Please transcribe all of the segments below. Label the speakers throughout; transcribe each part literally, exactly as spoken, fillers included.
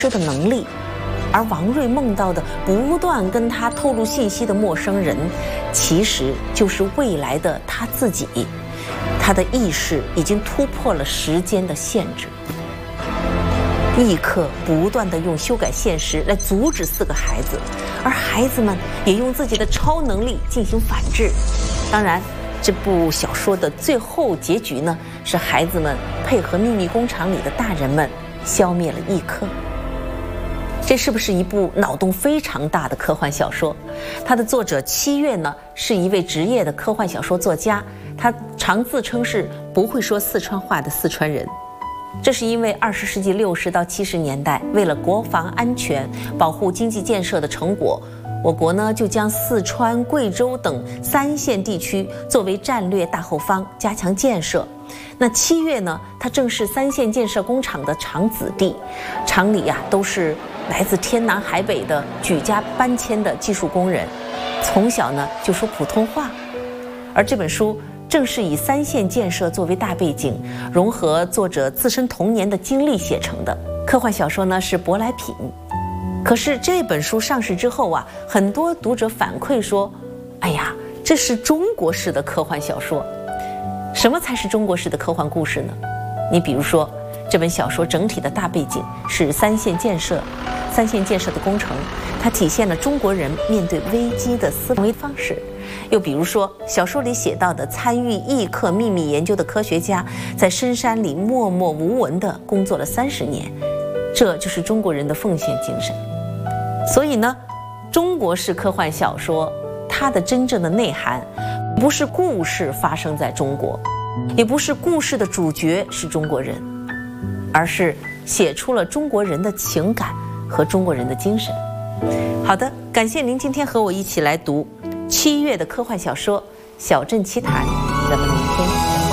Speaker 1: 这的能力，而王瑞梦到的不断跟他透露信息的陌生人，其实就是未来的他自己。他的意识已经突破了时间的限制。易克不断地用修改现实来阻止四个孩子，而孩子们也用自己的超能力进行反制。当然，这部小说的最后结局呢，是孩子们配合秘密工厂里的大人们消灭了易克。这是不是一部脑洞非常大的科幻小说？它的作者七月呢，是一位职业的科幻小说作家，他常自称是不会说四川话的四川人。这是因为二十世纪六十到七十年代，为了国防安全、保护经济建设的成果，我国呢就将四川、贵州等三线地区作为战略大后方，加强建设。那七月呢，他正是三线建设工厂的厂子弟，厂里呀、啊、都是来自天南海北的举家搬迁的技术工人，从小呢就说普通话。而这本书正是以三线建设作为大背景，融合作者自身童年的经历写成的科幻小说呢，是舶来品。可是这本书上市之后啊，很多读者反馈说，哎呀，这是中国式的科幻小说。什么才是中国式的科幻故事呢？你比如说，这本小说整体的大背景是三线建设，三线建设的工程，它体现了中国人面对危机的思维方式。又比如说，小说里写到的参与易克秘密研究的科学家，在深山里默默无闻地工作了三十年，这就是中国人的奉献精神。所以呢，中国式科幻小说它的真正的内涵，不是故事发生在中国，也不是故事的主角是中国人，而是写出了中国人的情感和中国人的精神。好的，感谢您今天和我一起来读七月的科幻小说《小镇奇谈》，咱们明天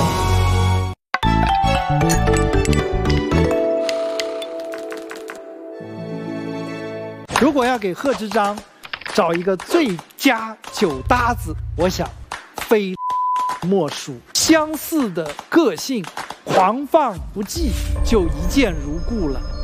Speaker 1: 再会。
Speaker 2: 如果要给贺知章找一个最佳酒搭子，我想非莫属。相似的个性，狂放不羁，就一见如故了。